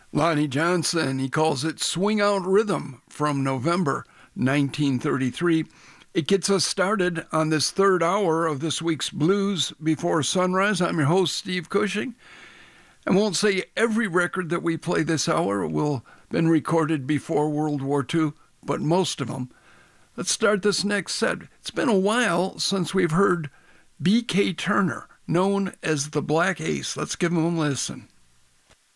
Lonnie Johnson, he calls it Swing Out Rhythm from November 1933. It gets us started on this third hour of this week's Blues Before Sunrise. I'm your host, Steve Cushing. I won't say every record that we play this hour will have been recorded before World War II, but most of them. Let's start this next set. It's been a while since we've heard B.K. Turner, known as the Black Ace. Let's give him a listen.